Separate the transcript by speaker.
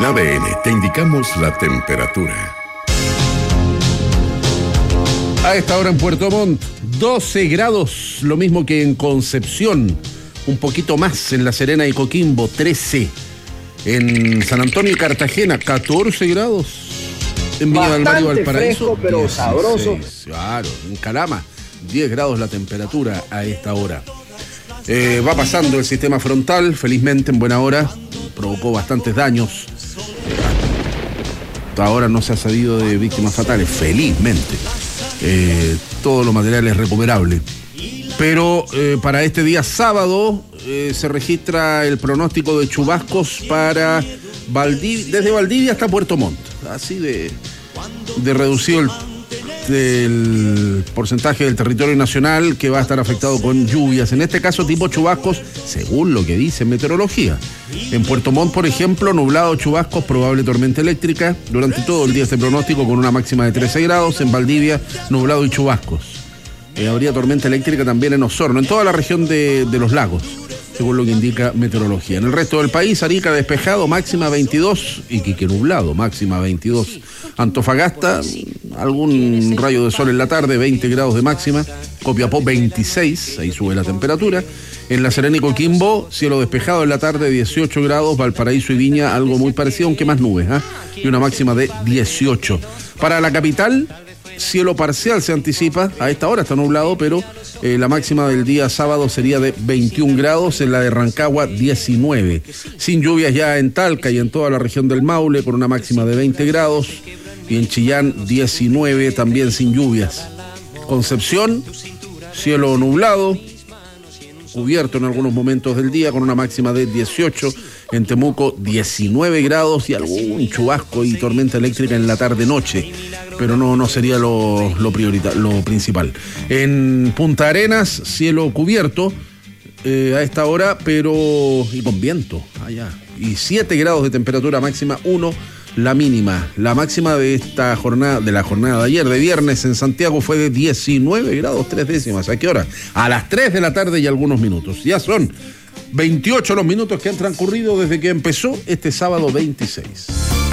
Speaker 1: En ADN te indicamos la temperatura.
Speaker 2: A esta hora en Puerto Montt, 12 grados, lo mismo que en Concepción, un poquito más en La Serena y Coquimbo, 13. En San Antonio y Cartagena, 14 grados. En Villa del Mar y Valparaíso,
Speaker 3: fresco, pero
Speaker 2: 16,
Speaker 3: sabroso.
Speaker 2: Claro, en Calama, 10 grados la temperatura a esta hora. Va pasando el sistema frontal, felizmente en buena hora, provocó bastantes daños. Hasta ahora no se ha sabido de víctimas fatales, felizmente. Todo lo material es recuperable. Pero para este día sábado se registra el pronóstico de chubascos para desde Valdivia hasta Puerto Montt. Así de reducido el porcentaje del territorio nacional que va a estar afectado con lluvias. En este caso tipo chubascos, según lo que dice meteorología. En Puerto Montt, por ejemplo, nublado, chubascos, probable tormenta eléctrica. Durante todo el día este pronóstico con una máxima de 13 grados. En Valdivia, nublado y chubascos. Habría tormenta eléctrica también en Osorno, en toda la región de los lagos, según lo que indica meteorología. En el resto del país, Arica despejado, máxima 22, Iquique nublado, máxima 22. Antofagasta, algún rayo de sol en la tarde, 20 grados de máxima. Copiapó, 26, ahí sube la temperatura. En La Serena y Coquimbo, cielo despejado en la tarde, 18 grados. Valparaíso y Viña, algo muy parecido, aunque más nubes, y una máxima de 18. Para la capital, cielo parcial se anticipa, a esta hora está nublado, pero la máxima del día sábado sería de 21 grados, en la de Rancagua 19. Sin lluvias ya en Talca y en toda la región del Maule, con una máxima de 20 grados, y en Chillán 19, también sin lluvias. Concepción, cielo nublado, cubierto en algunos momentos del día, con una máxima de 18. En Temuco 19 grados y algún chubasco y tormenta eléctrica en la tarde-noche, pero no sería lo principal. En Punta Arenas, cielo cubierto a esta hora, y con viento allá. Y 7 grados de temperatura máxima, 1 la mínima. La máxima de esta jornada, de la jornada de ayer, de viernes, en Santiago fue de 19 grados 3 décimas. ¿A qué hora? A las 3 de la tarde y algunos minutos. Ya son 28 los minutos que han transcurrido desde que empezó este sábado 26.